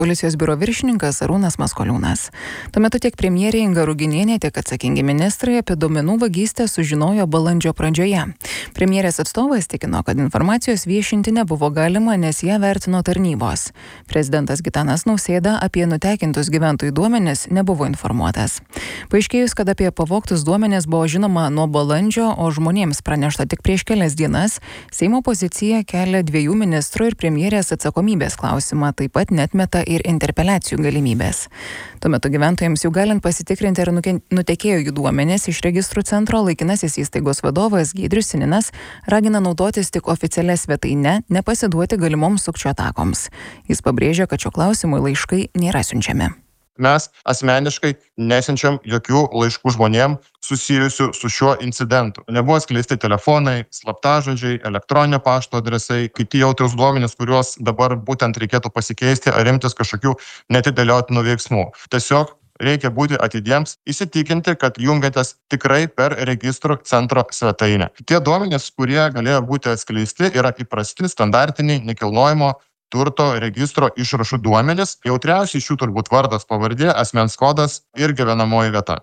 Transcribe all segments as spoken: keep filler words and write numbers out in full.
Policijos biuro viršininkas Arūnas Maskoliūnas. Tuo metu tiek premjerė Inga Ruginienė, tiek atsakingi ministrai apie duomenų vagystę sužinojo balandžio pradžioje. Premjerės atstovas tikino, kad informacijos viešinti nebuvo galima, nes ją vertino tarnybos. Prezidentas Gitanas Nausėda apie nutekintus gyventojų duomenis nebuvo informuotas. Paaiškėjus, kad apie pavogtus duomenis buvo žinoma nuo balandžio, o žmonėms pranešta tik prieš kelias dienas, Seimo opozicija kelia dviejų ministrų ir premjerės atsakomybės klausimą, taip pat netmeta ir interpeliacijų galimybės. Tuo metu gyventojams jau galint pasitikrinti, ar nutekėjo jų duomenys iš registrų centro, laikinasis įstaigos vadovas Giedrius Sininas ragina naudotis tik oficialia svetaine, nepasiduoti galimoms sukčių atakoms. Jis pabrėžia, kad šio klausimui laiškai nėra siunčiami. Mes asmeniškai nesiunčiam jokių laiškų žmonėm susijusių su šiuo incidentu. Nebuvo skleisti telefonai, slaptažodžiai, elektroninio pašto adresai, kiti jautrūs duomenys, kuriuos dabar būtent reikėtų pasikeisti ar imtis kažkokių netidėliotinų veiksmų. Tiesiog reikia būti atidiems, įsitikinti, kad jungiatės tikrai per registrų centro svetainę. Tie duomenys, kurie galėjo būti atskleisti, yra įprasti standartiniai nekilnojamo turto registro išrašų duomenys. Jautriausiai šių turbūt vardas, pavardė, asmens kodas ir gyvenamoji vieta.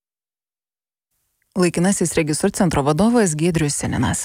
Laikinasis registrų centro vadovas Giedrius Sininas.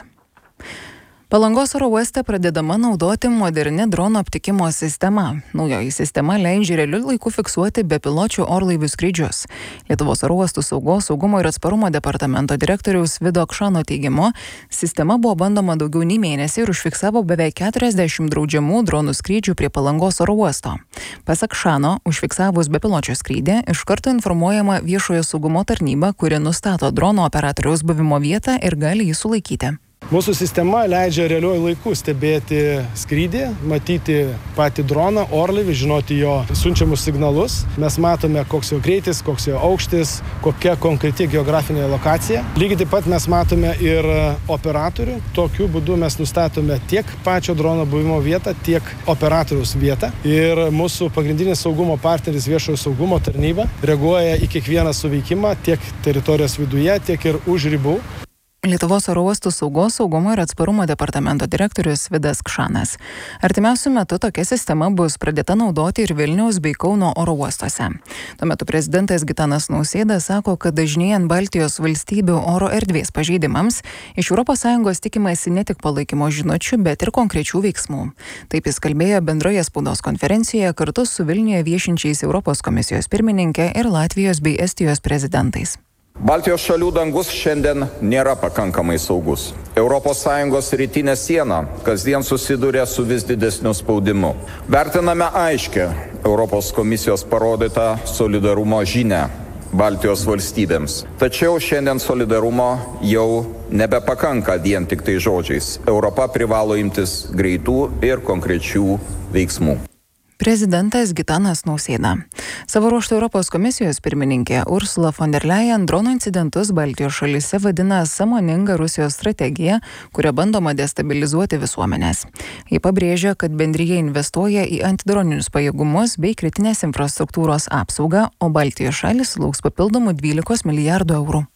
Palangos oro uoste pradedama naudoti moderni dronų aptikimo sistema. Naujoji sistema leidžia realiu laiku fiksuoti bepiločių orlaivių skrydžius. Lietuvos oro uostų saugos, saugumo ir atsparumo departamento direktoriaus Vido Kšano teigimu, sistema buvo bandoma daugiau nei mėnesį ir užfiksavo beveik keturiasdešimt draudžiamų dronų skrydžių prie Palangos oro uosto. Pasak Kšano, užfiksavus bepiločio skrydį, iš karto informuojama viešojo saugumo tarnyba, kuri nustato drono operatoriaus buvimo vietą ir gali jį sulaikyti. Mūsų sistema leidžia realiuoju laiku stebėti skrydį, matyti patį droną, orlaivį, žinoti jo siunčiamus signalus. Mes matome, koks jo greitis, koks jo aukštis, kokia konkreti geografinė lokacija. Lygiai taip pat mes matome ir operatorių. Tokiu būdu mes nustatome tiek pačio drono buvimo vietą, tiek operatoriaus vietą. Ir mūsų pagrindinis saugumo partneris viešojo saugumo tarnyba reaguoja į kiekvieną suveikimą tiek teritorijos viduje, tiek ir už ribų. Lietuvos oro uostų saugos, saugumo ir atsparumo departamento direktorius Vidas Kšanas. Artimiausiu metu tokia sistema bus pradėta naudoti ir Vilniaus bei Kauno oro uostuose. Tuo metu prezidentas Gitanas Nausėda sako, kad dažnėjant Baltijos valstybių oro erdvės pažeidimams, iš Europos Sąjungos tikimasi ne tik palaikymo žinučių, bet ir konkrečių veiksmų. Taip jis kalbėjo bendroje spaudos konferencijoje kartu su Vilniuje viešinčiais Europos komisijos pirmininkė ir Latvijos bei Estijos prezidentais. Baltijos šalių dangus šiandien nėra pakankamai saugus. Europos Sąjungos rytinė siena kasdien susiduria su vis didesniu spaudimu. Vertiname aiškę Europos komisijos parodytą solidarumo žinią Baltijos valstybėms. Tačiau šiandien solidarumo jau nebepakanka vien tik tai žodžiais. Europa privalo imtis greitų ir konkrečių veiksmų. Prezidentas Gitanas Nausėda. Savo ruožtu Europos komisijos pirmininkė Ursula von der Leyen dronų incidentus Baltijos šalyse vadina sąmoninga Rusijos strategija, kuria bandoma destabilizuoti visuomenės. Ji pabrėžia, kad bendrija investuoja į antidroninius pajėgumus bei kritinės infrastruktūros apsaugą, o Baltijos šalys sulauks papildomų dvylikos milijardų eurų.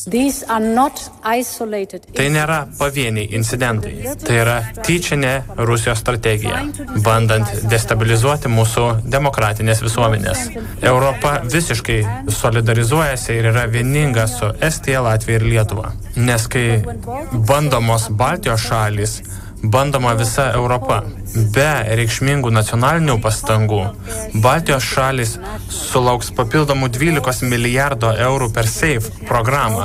Tai nėra pavieniai incidentai. Tai yra tyčinė Rusijos strategija, bandant destabilizuoti mūsų demokratinės visuomenės. Europa visiškai solidarizuojasi ir yra vieninga su Estija, Latvija ir Lietuva. Nes kai bandomos Baltijos šalys, bandoma visa Europa. Be reikšmingų nacionalinių pastangų, Baltijos šalys sulauks papildomų dvylikos milijardo eurų per SAFE programą.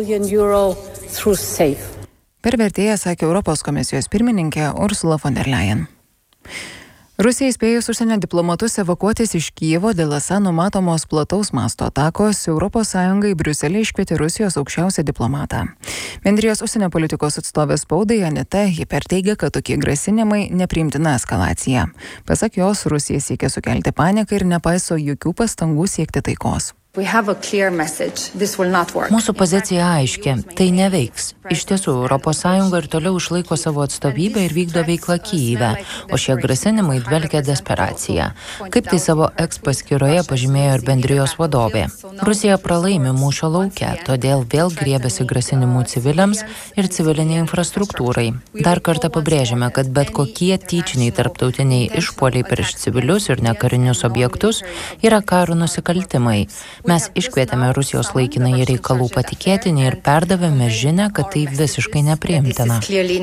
Per vertėją sakė Europos komisijos pirmininkė Ursula von der Leyen. Rusija įspėjus užsienio diplomatus evakuotis iš Kijevo dėl esą numatomos plataus masto atakos, Europos Sąjunga į Briuselį iškvietė Rusijos aukščiausią diplomatą. Bendrijos užsienio politikos atstovė spaudai Anita Hiper teigia, kad tokie grasinimai nepriimtina eskalacija. Pasak jos, Rusija siekia sukelti paniką ir nepaiso jokių pastangų siekti taikos. Mūsų pozicija aiški, tai neveiks. Iš tiesų, Europos Sąjunga ir toliau išlaiko savo atstovybę ir vykdo veiklą Kyjive, o šie grasinimai dvelkia desperacija. Kaip tai savo eks paskyroje pažymėjo ir bendrijos vadovė. Rusija pralaimi mūšio lauke, todėl vėl griebiasi grasinimų civiliams ir civiliniai infrastruktūrai. Dar kartą pabrėžiame, kad bet kokie tyčiniai tarptautiniai išpuoliai prieš civilius ir nekarinius objektus yra karo nusikaltimai. Mes iškvietėme Rusijos laikinąjį reikalų patikėtinį ir perdavėme žinią, kad tai visiškai nepriimtina.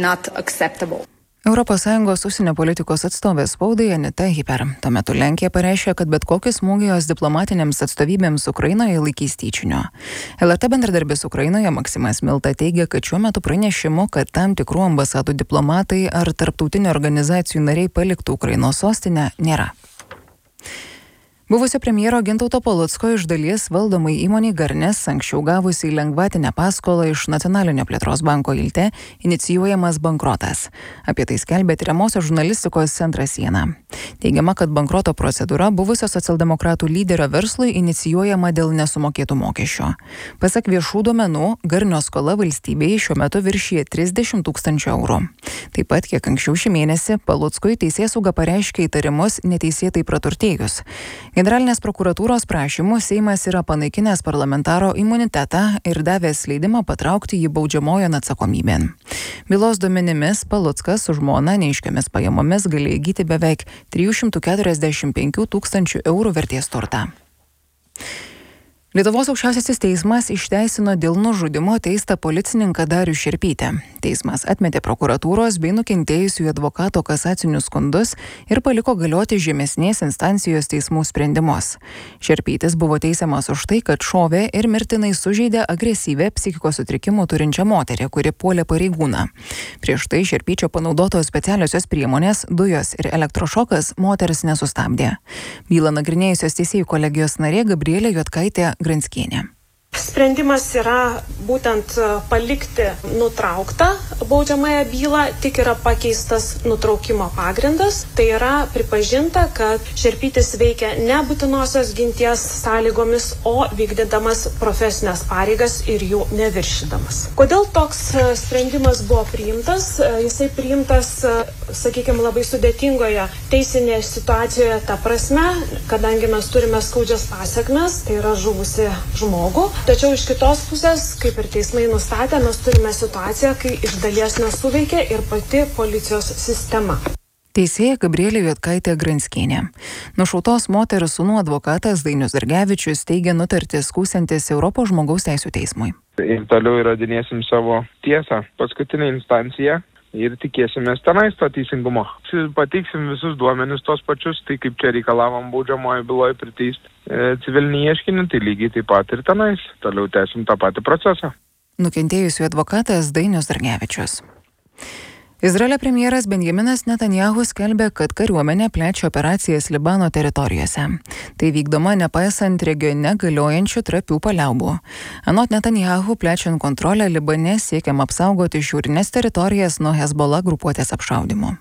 Europos Sąjungos užsienio politikos atstovė spaudai Anita Hyper. Tuo metu Lenkija pareiškė, kad bet kokį smūgį jos diplomatinėms atstovybėms Ukrainoje laikys tyčiniu. L R T bendradarbis Ukrainoje Maksimas Milta teigia, kad šiuo metu pranešimų, kad tam tikrų ambasadų diplomatai ar tarptautinių organizacijų nariai paliktų Ukrainos sostinę, nėra. Buvusio premjero Gintauto Palucko iš dalies valdomai įmonei Garnes, anksčiau gavusiai lengvatinę paskolą iš Nacionalinio plėtros banko Ilte, inicijuojamas bankrotas. Apie tai skelbė tiriamosios žurnalistikos centras Siena. Teigiama, kad bankroto procedūra buvusio socialdemokratų lyderio verslui inicijuojama dėl nesumokėtų mokesčių. Pasak viešų duomenų, Garnio skola valstybei šiuo metu viršyje trisdešimt tūkstančių eurų. Taip pat, kiek anksčiau šį mėnesį, Paluckui teisėsauga pareiškė įtarimus neteisėtai praturtėjus. Generalinės prokuratūros prašymu Seimas yra panaikinęs parlamentaro imunitetą ir davęs leidimą patraukti jį baudžiamojon atsakomybėn. Bylos duomenimis Paluckas su žmona neaiškiomis pajamomis galėjo įgyti beveik trijų šimtų keturiasdešimt penkių tūkstančių eurų vertės turtą. Lietuvos aukščiausiasis teismas išteisino dėl nužudimo teistą policininką Darių Šerpytę. Teismas atmetė prokuratūros bei nukentėjusiųjų advokato kasacinius skundus ir paliko galioti žemesnės instancijos teismų sprendimus. Šerpytis buvo teisiamas už tai, kad šovė ir mirtinai sužeidė agresyvę psichikos sutrikimų turinčią moterį, kuri puolė pareigūną. Prieš tai Šerpyčio panaudotos specialiosios priemonės, dujos ir elektrošokas moters nesustabdė. Bylą nagrinėjusios teisėjų kolegijos narė Gabrielė Juodkaitė Granskienė. Sprendimas yra būtent palikti nutrauktą baudžiamąją bylą, tik yra pakeistas nutraukimo pagrindas. Tai yra pripažinta, kad Šerpytis veikia ne būtinosios ginties sąlygomis, o vykdydamas profesinės pareigas ir jų neviršydamas. Kodėl toks sprendimas buvo priimtas? Jisai priimtas, sakykime, labai sudėtingoje teisinėje situacijoje ta prasme, kadangi mes turime skaudžias pasekmes, tai yra žuvusi žmogų. Tačiau iš kitos pusės, kaip ir teismai nustatė, mes turime situaciją, kai iš dalies nesuveikia ir pati policijos sistema. Teisėja Gabrielė Juodkaitė Granskienė. Nušautos moters sūnų advokatas Dainius Dargevičius teigia nutartį skųsiantis Europos žmogaus teisių teismui. Ir toliau įrodinėsim savo tiesą. Paskutinė instancija. Ir tikėsimės tenais to teisingumo. Pateiksim visus duomenis tos pačius, tai kaip čia reikalavom baudžiamojo byloje priteisti e, civilinį ieškinį, tai lygiai taip pat ir tenais. Toliau tęsim tą patį procesą. Nukentėjusių advokatas Dainius Dargevičius. Izraelio premjeras Benjaminas Netanyahu skelbė, kad kariuomenė plečia operacijas Libano teritorijose. Tai vykdoma nepaisant regione galiojančių trapių paliaubų. Anot Netanyahu, plečiant kontrolę Libane siekiama apsaugoti šiaurinės teritorijas nuo Hezbollah grupuotės apšaudymų.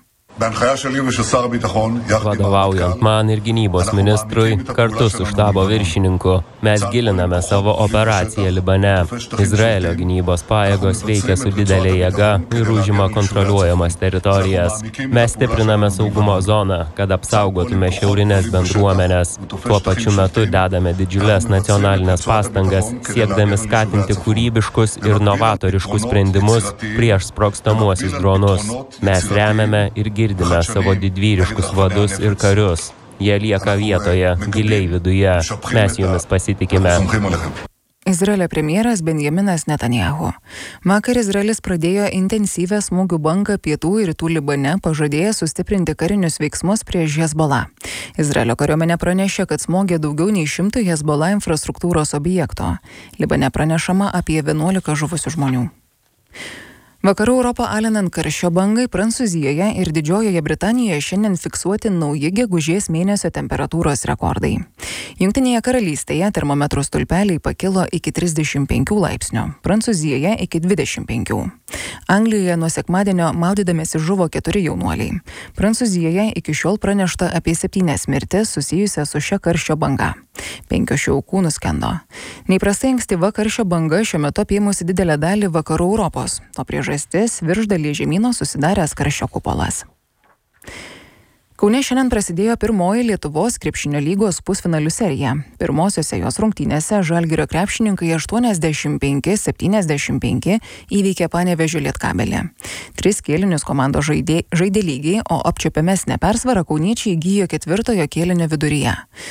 Vadovaujant man ir gynybos ministrui, kartu su štabo viršininku, mes giliname savo operaciją Libane. Izraelio gynybos pajėgos veikia su didelė jėga ir užima kontroliuojamas teritorijas. Mes stipriname saugumo zoną, kad apsaugotume šiaurinės bendruomenės. Tuo pačiu metu dedame didžiulės nacionalinės pastangas, siekdami skatinti kūrybiškus ir novatoriškus sprendimus prieš sprogstamuosius dronus. Mes remiame ir girdime savo didvyriškus vadus ir karius. Jie lieka vietoje, giliai viduje. Mes jumis pasitikime. Izraelio premjeras Benjaminas Netanyahu. Vakar Izraelis pradėjo intensyvę smūgių bangą pietų ir rytų Libane, pažadėjęs sustiprinti karinius veiksmus prieš Hezbollah. Izraelio kariuomenė pranešė, kad smogė daugiau nei šimtui Hezbollah infrastruktūros objekto. Libane pranešama apie vienuolika žuvusių žmonių. Vakarų Europą alinant karščio bangai, Prancūzijoje ir Didžiojoje Britanijoje šiandien fiksuoti nauji gegužės mėnesio temperatūros rekordai. Jungtinėje karalystėje termometrų stulpeliai pakilo iki trisdešimt penkių laipsnių, Prancūzijoje iki dvidešimt penkių. Anglijoje nuo sekmadienio maudydamėsi žuvo keturi jaunuoliai. Prancūzijoje iki šiol pranešta apie septynias mirtis susijusias su šia karščio banga. Penkios šių aukų nuskendo. Neįprastai ankstyva karščio banga šiuo metu apėmusi didelę dalį vakarų Europos. To priežastis virš dalies žemyno susidaręs karščio kupolas. Kaune šiandien prasidėjo pirmoji Lietuvos krepšinio lygos pusfinalių serija. Pirmosiose jos rungtynėse Žalgirio krepšininkai aštuoniasdešimt penki septyniasdešimt penki įveikė Panevėžio Lietkabelį. Tris kėlinius komandos žaidė, žaidė lygiai, o apčiuopiamesnę persvarą kauniečiai įgijo ketvirtojo kėlinio viduryje.